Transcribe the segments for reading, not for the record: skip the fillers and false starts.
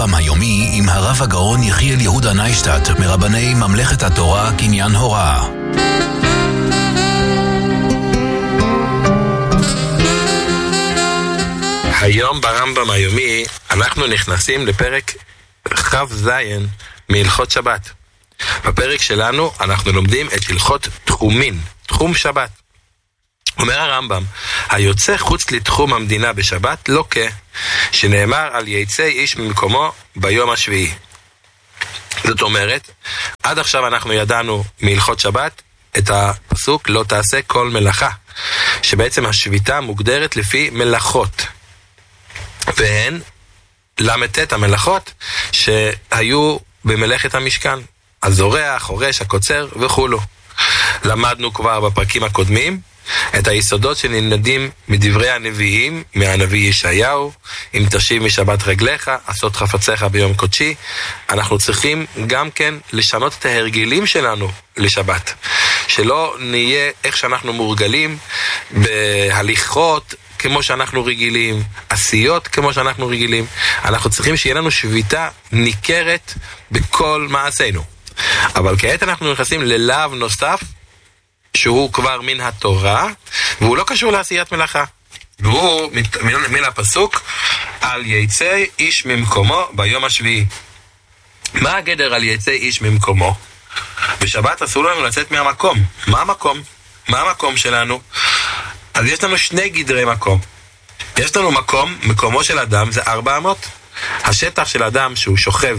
הרמב"ם היומי עם הרב הגאון יחיאל יהודה ניישטט מרבני ממלכת התורה קניין הוראה. היום ברמב"ם היומי אנחנו נכנסים לפרק כ"ז מהלכות שבת. בפרק שלנו אנחנו לומדים את הלכות תחומין, תחום שבת. אומר הרמב"ם, היוצא חוץ לתחום המדינה בשבת לוקה, שנאמר על יצא איש ממקומו ביום השביעי. זאת אומרת, עד עכשיו אנחנו ידענו מהלכות שבת את הפסוק לא תעשה כל מלאכה, שבעצם השביתה מוגדרת לפי מלאכות, והן למתת המלאכות שהיו במלאכת המשכן, הזורח, חורש, הקוצר וכולו. למדנו כבר בפרקים הקודמים את היסודות שנלמדים מדברי הנביאים, מהנביא ישעיהו, אם תשיב משבת רגליך, עשות חפציך ביום קודשי. אנחנו צריכים גם כן לשנות את ההרגלים שלנו לשבת, שלא נהיה איך שאנחנו מורגלים בהליכות כמו שאנחנו רגילים, עשיות כמו שאנחנו רגילים. אנחנו צריכים שיהיה לנו שביתה ניכרת בכל מעשינו. אבל כעת אנחנו נכנסים ללאו נוסף, שהוא כבר מן התורה, והוא לא קשור לעשיית מלאכה. והוא מן הפסוק, על יצא איש ממקומו ביום השביעי. מה הגדר על יצא איש ממקומו? בשבת אסור לנו לצאת מהמקום. מה המקום? מה המקום שלנו? אז יש לנו שני גדרי מקום. יש לנו מקומו של אדם זה 400. השטח של אדם שהוא שוכב,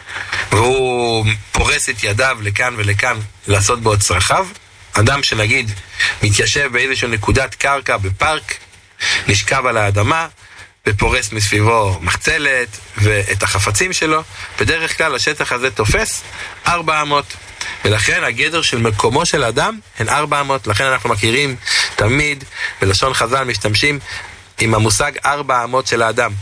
והוא פורס את ידיו לכאן ולכאן לעשות בו את צרכיו. אדם שנגיד מתיישב באיזושהי נקודת קרקע בפארק, נשכב על האדמה ופורס מסביבו מחצלת ואת החפצים שלו, בדרך כלל השטח הזה תופס 400, ולכן הגדר של מקומו של אדם הן 400. לכן אנחנו מכירים תמיד בלשון חז"ל משתמשים עם המושג 400 של האדם.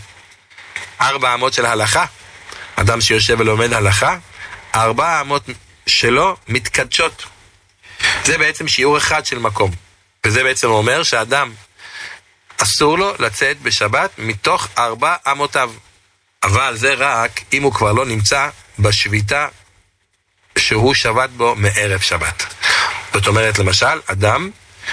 400 של ההלכה, אדם שיושב ולומד הלכה, 400 שלו מתקדשות. זה בעצם שיעור אחד של מקום, וזה בעצם אומר שאדם אסור לו לצאת בשבת מתוך 4 אמותיו, אבל זה רק אם הוא כבר לא נמצא בשביתה שהוא שבת בו מערב שבת. זאת אומרת, למשל, אדם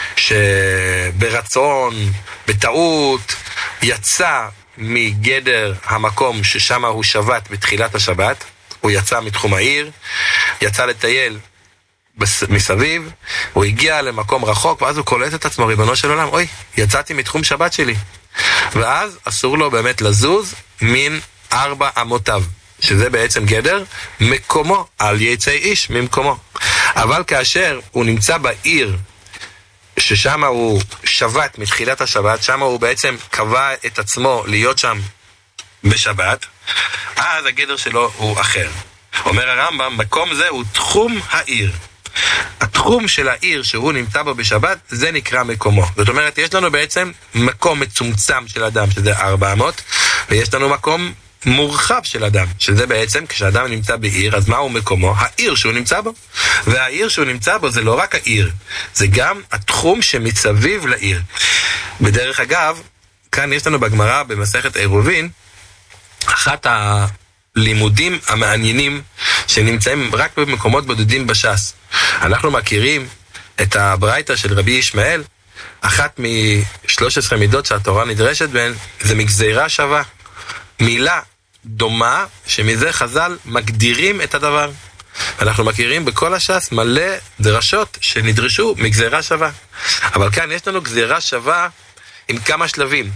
שברצון, בטעות, יצא מגדר המקום ששם הוא שבת בתחילת השבת, הוא יצא מתחום העיר, יצא לטייל מסביב, הוא הגיע למקום רחוק, ואז הוא קולט את עצמו, ריבונו של עולם, אוי, יצאתי מתחום שבת שלי. ואז אסור לו באמת לזוז מן 4 אמותיו, שזה בעצם גדר מקומו, על יצא איש ממקומו. אבל כאשר הוא נמצא בעיר ששם הוא שבת מתחילת השבת, שם הוא בעצם קבע את עצמו להיות שם בשבת, אז הגדר שלו הוא אחר. אומר הרמב"ם, מקום זה הוא תחום העיר. התחום של העיר שהוא נמצא בו בשבת, זה נקרא מקומו. זאת אומרת, יש לנו בעצם מקום מצומצם של אדם, שזה 400, ויש לנו מקום מורחב של אדם, שזה בעצם כשאדם נמצא בעיר, אז מהו מקומו? העיר שהוא נמצא בו. והעיר שהוא נמצא בו זה לא רק העיר, זה גם התחום שמסביב לעיר. בדרך אגב, כאן יש לנו בגמרא במסכת עירובין, אחת הלימודים המעניינים שנמצאים רק במקומות בודדים בש"ס. אנחנו מכירים את הברייתא של רבי ישמעאל, אחת מ13 מידות שהתורה נדרשת בהן, זה מגזירה שווה. מילה דומה שמזה חז"ל מגדירים את הדבר. אנחנו מכירים בכל הש"ס מלא דרשות שנדרשו מגזירה שווה. אבל כאן יש לנו גזירה שווה עם כמה שלבים.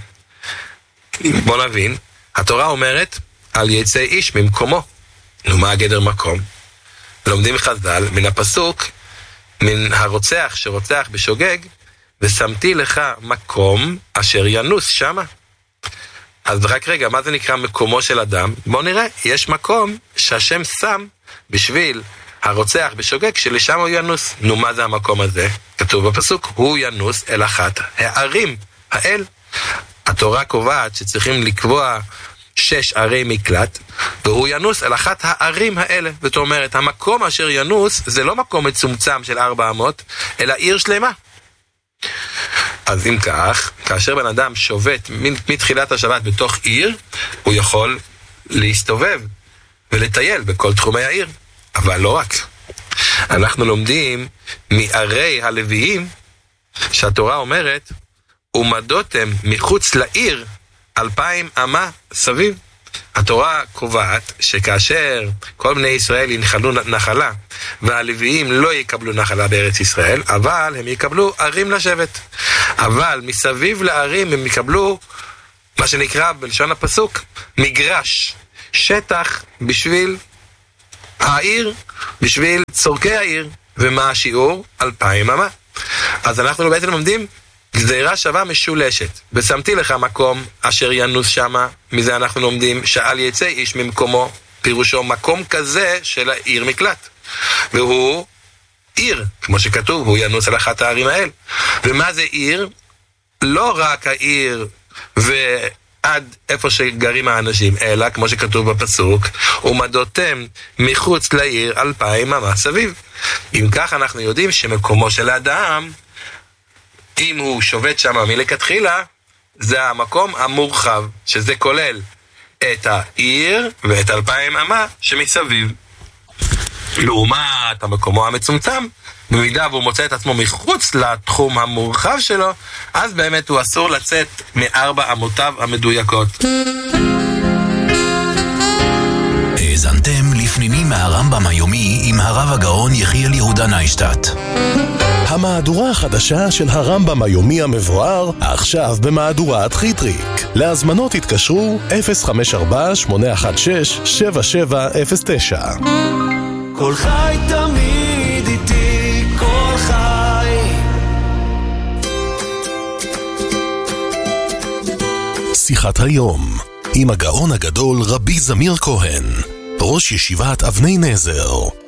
בוא נבין, התורה אומרת על יצא איש ממקומו. נו, מה הגדר מקום? לומדים חז"ל מן הפסוק, מן הרוצח שרוצח בשוגג, ושמתי לך מקום אשר ינוס שמה. אז רק רגע, מה זה נקרא מקומו של אדם? בואו נראה, יש מקום שהשם שם בשביל הרוצח בשוגג שלשם הוא ינוס. נו, מה זה המקום הזה? כתוב בפסוק, הוא ינוס אל אחת הערים האל. התורה קובעת שצריכים לקבוע 6 ערי מקלט, והוא ינוס אל אחת הערים האלה. זאת אומרת, המקום אשר ינוס זה לא מקום מצומצם של 400, אלא עיר שלמה. אז אם כך, כאשר בן אדם שובת מתחילת השבת בתוך עיר, הוא יכול להסתובב ולטייל בכל תחומי העיר. אבל לא רק. אנחנו לומדים מערי הלוויים שהתורה אומרת, ומדותם מחוץ לעיר 2,000 אמה סביב. התורה קובעת שכאשר כל בני ישראל ינחלו נחלה והלוויים לא יקבלו נחלה בארץ ישראל, אבל הם יקבלו ערים לשבת. אבל מסביב לערים הם יקבלו מה שנקרא בלשון הפסוק מגרש, שטח בשביל העיר, בשביל צורכי העיר. ומה השיעור? 2,000 אמה. אז אנחנו בעצם לומדים גזירה שווה משולשת. ושמתי לך מקום אשר ינוס שמה. מזה אנחנו לומדים שאל יצא איש ממקומו, פירושו מקום כזה של העיר מקלט, והוא עיר, כמו שכתוב, הוא ינוס על אחת הערים האל. ומה זה עיר? לא רק העיר ועד איפה שגרים האנשים, אלא כמו שכתוב בפסוק, ומדותם מחוץ לעיר 2,000 אמה סביב. אם כך אנחנו יודעים שמקומו של האדם, אם הוא שובת שם מלכתחילה, זה המקום המורחב, שזה כולל את העיר ואת 2,000 אמה שמסביב. לעומת המקומו המצומצם, במידה והוא מוצא את עצמו מחוץ לתחום המורחב שלו, אז באמת הוא אסור לצאת מארבע אמותיו המדויקות. האזנתם לפנינים מהרמב"ם היומי עם הרב הגאון יחיאל יהודה ניישטט. המהדורה החדשה של הרמב"ם היומי המבואר, עכשיו במהדורת חיטריק. להזמנות התקשרו 054-816-7709. כל חי תמיד איתי, כל חי. שיחת היום עם הגאון הגדול רבי זמיר כהן, ראש ישיבת אבני נזר.